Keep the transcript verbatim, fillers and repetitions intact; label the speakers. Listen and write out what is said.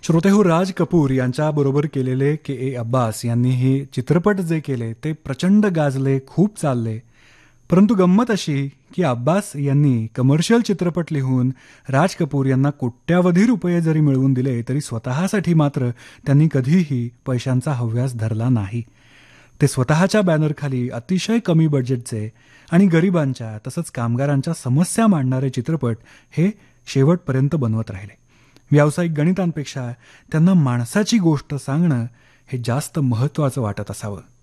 Speaker 1: श्रोतेहो, राज कपूर यांच्याबरोबर केलेले के ए अब्बास यांनी हे चित्रपट जे केले ते प्रचंड गाजले, खूप चालले. परंतु गंमत अशी की अब्बास यांनी कमर्शियल चित्रपट लिहून राज कपूर यांना कोट्यावधी रुपये जरी मिळवून दिले तरी स्वतःसाठी मात्र त्यांनी कधीही पैशांचा हव्यास धरला नाही. ते स्वतःच्या बॅनरखाली अतिशय कमी बजेटचे आणि गरिबांच्या तसंच कामगारांच्या समस्या मांडणारे चित्रपट हे शेवटपर्यंत बनवत राहिले. व्यावसायिक गणितांपेक्षा त्यांना माणसाची गोष्ट सांगणं हे जास्त महत्त्वाचं वाटत असावं.